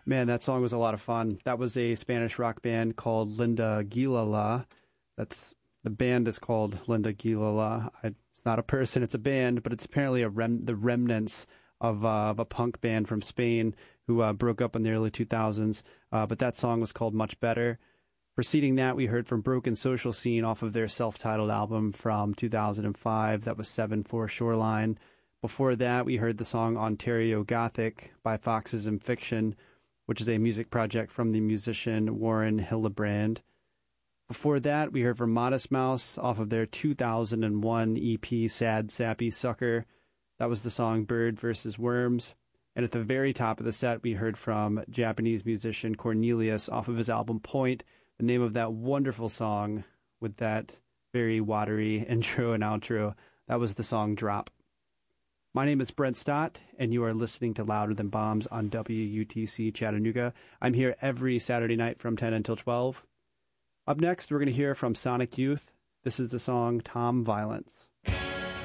Man, that song was a lot of fun. That was a Spanish rock band called Linda Gilala. The band is called Linda Gilala. It's not a person, it's a band, but it's apparently the remnants of a punk band from Spain who broke up in the early 2000s. But that song was called Much Better. Preceding that, we heard from Broken Social Scene off of their self-titled album from 2005. That was 7-4 Shoreline. Before that, we heard the song Ontario Gothic by Foxes and Fiction, which is a music project from the musician Warren Hillebrand. Before that, we heard from Modest Mouse off of their 2001 EP, Sad Sappy Sucker. That was the song Bird vs. Worms. And at the very top of the set, we heard from Japanese musician Cornelius off of his album Point, the name of that wonderful song with that very watery intro and outro. That was the song Drop. My name is Brent Stott, and you are listening to Louder Than Bombs on WUTC Chattanooga. I'm here every Saturday night from 10 until 12. Up next, we're going to hear from Sonic Youth. This is the song Tom Violence.